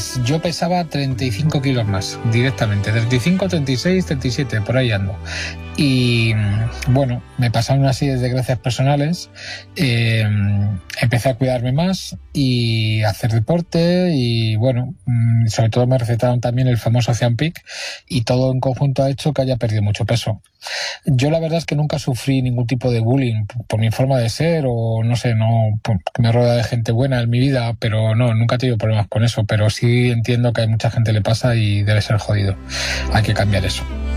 Pues yo pesaba 35 kilos más, directamente. 35, 36, 37, por ahí ando. Y bueno, me pasaron una serie de desgracias personales. Empecé a cuidarme más y a hacer deporte. Y bueno, sobre todo me recetaron también el famoso Ozempic. Y todo en conjunto ha hecho que haya perdido mucho peso. Yo la verdad es que nunca sufrí ningún tipo de bullying por mi forma de ser o no sé, no, porque me rodea de gente buena en mi vida, pero no, nunca he tenido problemas con eso, pero sí entiendo que a mucha gente le pasa y debe ser jodido. Hay que cambiar eso.